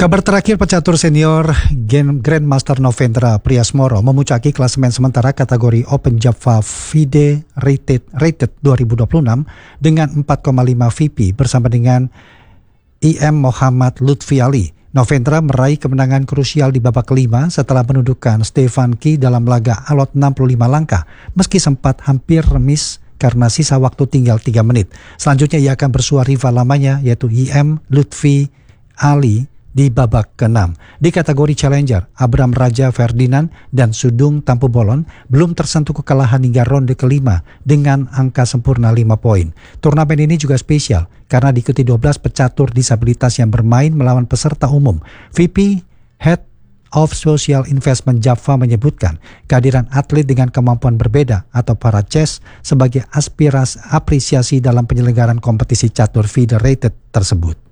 Kabar terakhir pecatur senior Grandmaster Novendra Priasmoro memuncaki klasemen sementara kategori Open Java FIDE Rated 2026 dengan 4,5 VP bersama dengan IM Muhammad Lutfi Ali. Novendra meraih kemenangan krusial di babak kelima setelah menundukkan Stefan Ki dalam laga alot 65 langkah meski sempat hampir remis karena sisa waktu tinggal 3 menit. Selanjutnya ia akan bersua rival lamanya yaitu IM Lutfi Ali di babak ke-6. Di kategori Challenger, Abram Raja Ferdinand dan Sudung Tampu Bolon belum tersentuh kekalahan hingga ronde kelima dengan angka sempurna 5 poin. Turnamen ini juga spesial karena diikuti 12 pecatur disabilitas yang bermain melawan peserta umum. VP Head of Social Investment Java menyebutkan kehadiran atlet dengan kemampuan berbeda atau para chess sebagai apresiasi dalam penyelenggaraan kompetisi catur FIDE Rated tersebut.